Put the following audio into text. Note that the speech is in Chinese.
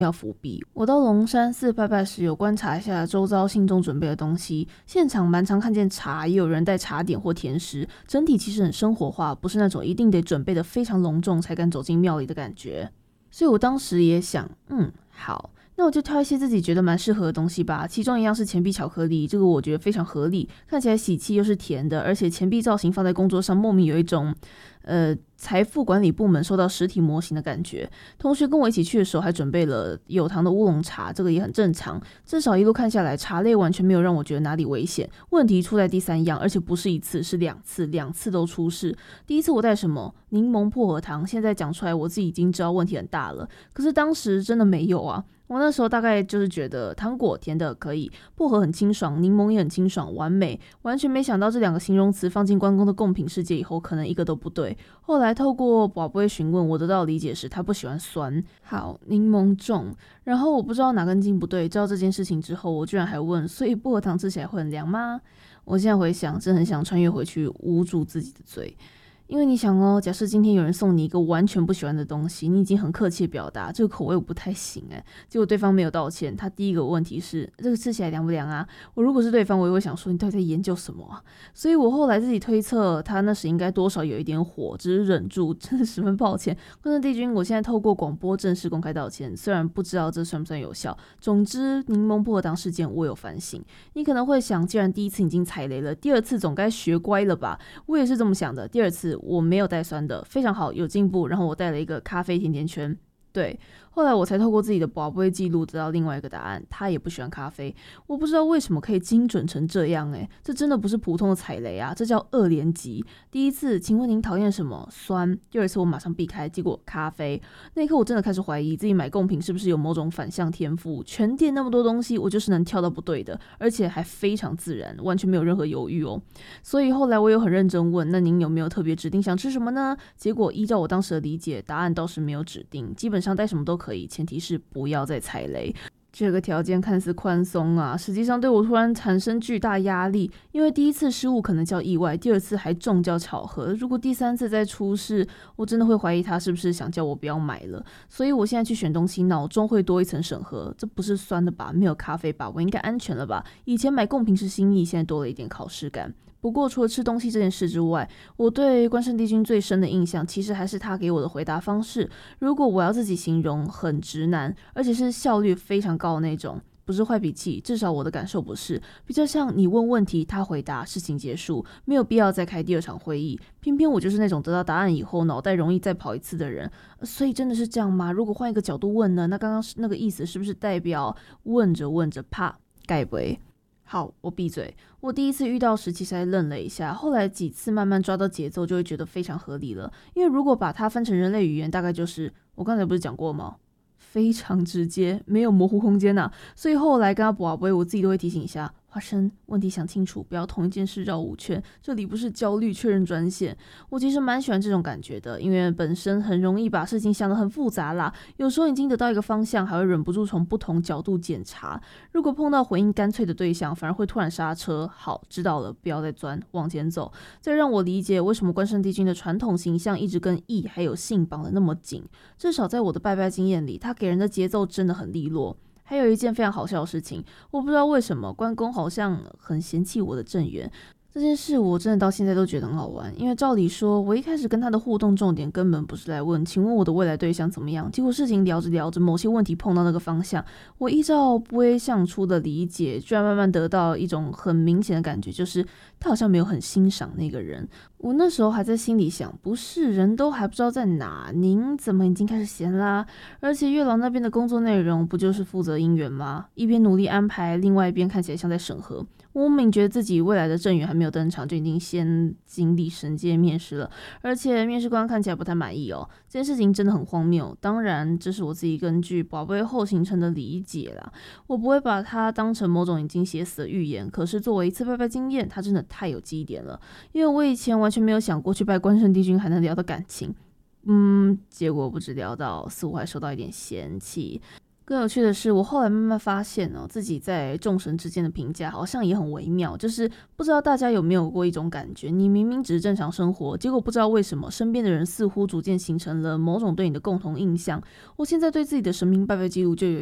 要伏笔。我到龙山寺拜拜时，有观察一下周遭信众准备的东西，现场蛮常看见茶，也有人带茶点或甜食，整体其实很生活化，不是那种一定得准备的非常隆重才敢走进庙里的感觉。所以我当时也想，好，那我就挑一些自己觉得蛮适合的东西吧。其中一样是钱币巧克力，这个我觉得非常合理，看起来喜气又是甜的，而且钱币造型放在工作上，莫名有一种财富管理部门收到实体模型的感觉。同学跟我一起去的时候还准备了有糖的乌龙茶，这个也很正常，至少一路看下来茶类完全没有让我觉得哪里危险。问题出在第三样，而且不是一次是两次都出事。第一次我带什么柠檬薄荷糖，现在讲出来我自己已经知道问题很大了，可是当时真的没有啊。我那时候大概就是觉得糖果甜的可以，薄荷很清爽，柠檬也很清爽，完美。完全没想到这两个形容词放进关公的贡品世界以后，可能一个都不对。后来透过宝贝询问，我得到的理解是他不喜欢酸，好，柠檬重。然后我不知道哪根筋不对，知道这件事情之后，我居然还问，所以薄荷糖吃起来会很凉吗？我现在回想，真的很想穿越回去捂住自己的嘴。因为你想哦，假设今天有人送你一个完全不喜欢的东西，你已经很客气地表达这个口味我不太行结果对方没有道歉，他第一个问题是这个吃起来凉不凉啊？我如果是对方，我也会想说你到底在研究什么啊？所以我后来自己推测，他那时应该多少有一点火，只是忍住，真的十分抱歉。关圣帝君，我现在透过广播正式公开道歉，虽然不知道这算不算有效。总之，柠檬薄荷糖事件我有反省。你可能会想，既然第一次已经踩雷了，第二次总该学乖了吧？我也是这么想的。第二次我没有带酸的，非常好，有进步。然后我带了一个咖啡甜甜圈，对。后来我才透过自己的宝贝记录得到另外一个答案，他也不喜欢咖啡。我不知道为什么可以精准成这样这真的不是普通的踩雷啊，这叫2连击。第一次，请问您讨厌什么？酸。第二次我马上避开，结果咖啡。那一刻我真的开始怀疑自己买贡品是不是有某种反向天赋，全店那么多东西，我就是能挑到不对的，而且还非常自然，完全没有任何犹豫哦。所以后来我有很认真问，那您有没有特别指定想吃什么呢？结果依照我当时的理解，答案倒是没有指定，基本上带什么都可以，前提是不要再踩雷。这个条件看似宽松啊，实际上对我突然产生巨大压力，因为第一次失误可能叫意外，第二次还中叫巧合，如果第三次再出事，我真的会怀疑他是不是想叫我不要买了。所以我现在去选东西，脑中会多一层审核，这不是酸的吧？没有咖啡吧？我应该安全了吧？以前买贡品是心意，现在多了一点考试感。不过除了吃东西这件事之外，我对关圣帝君最深的印象其实还是他给我的回答方式。如果我要自己形容，很直男，而且是效率非常高的那种，不是坏脾气，至少我的感受不是，比较像你问问题他回答，事情结束，没有必要再开第二场会议。偏偏我就是那种得到答案以后脑袋容易再跑一次的人，所以真的是这样吗？如果换一个角度问呢？那刚刚那个意思是不是代表问着问着怕盖不会？好，我闭嘴。我第一次遇到时其实还愣了一下，后来几次慢慢抓到节奏，就会觉得非常合理了。因为如果把它分成人类语言，大概就是我刚才不是讲过吗？非常直接，没有模糊空间所以后来跟他博杯，我自己都会提醒一下花生，问题想清楚，不要同一件事绕5圈，这里不是焦虑确认专线。我其实蛮喜欢这种感觉的，因为本身很容易把事情想得很复杂啦，有时候已经得到一个方向，还会忍不住从不同角度检查。如果碰到回应干脆的对象，反而会突然刹车，好，知道了，不要再钻，往前走。这让我理解为什么关圣帝君的传统形象一直跟义还有信绑得那么紧，至少在我的拜拜经验里，他给人的节奏真的很利落。还有一件非常好笑的事情，我不知道为什么关公好像很嫌弃我的正缘。这件事我真的到现在都觉得很好玩，因为照理说我一开始跟他的互动重点根本不是来问请问我的未来对象怎么样，结果事情聊着聊着某些问题碰到那个方向，我依照不会相出的理解，居然慢慢得到一种很明显的感觉，就是他好像没有很欣赏那个人。我那时候还在心里想，不是人都还不知道在哪，您怎么已经开始闲啦？而且月老那边的工作内容不就是负责姻缘吗？一边努力安排，另外一边看起来像在审核。我明觉得自己未来的正缘还没有登场，就已经先经历神界面试了，而且面试官看起来不太满意哦。这件事情真的很荒谬，当然这是我自己根据宝贝后形成的理解啦，我不会把它当成某种已经写死的预言。可是作为一次拜拜经验，它真的太有记忆点了，因为我以前完全没有想过去拜关圣帝君还能聊到感情，结果不止聊到，似乎还受到一点嫌弃。 更有趣的是，我后来慢慢发现自己在众神之间的评价好像也很微妙，就是不知道大家有没有过一种感觉，你明明只是正常生活，结果不知道为什么身边的人似乎逐渐形成了某种对你的共同印象。我现在对自己的神明拜拜记录就有